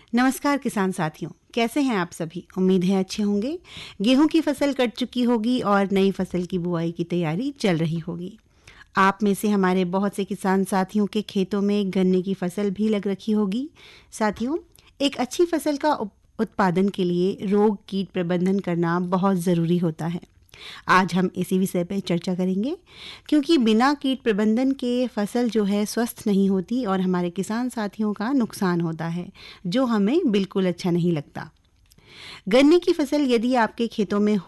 नमस्कार किसान साथियों, कैसे हैं आप सभी? उम्मीद है अच्छे होंगे। गेहूं की फसल कट चुकी होगी और नई फसल की बुआई की तैयारी चल रही होगी। आप में से हमारे बहुत से किसान साथियों के खेतों में गन्ने की फसल भी लग रखी होगी। साथियों, एक अच्छी फसल का उत्पादन के लिए रोग कीट प्रबंधन करना बहुत ज़रूरी होता है। आज हम इसी विषय पर चर्चा करेंगे, क्योंकि बिना कीट प्रबंधन के फसल जो है स्वस्थ नहीं होती और हमारे किसान साथियों का नुकसान होता है, जो हमें बिल्कुल अच्छा नहीं लगता। गन्ने की फसल यदि आपके खेतों में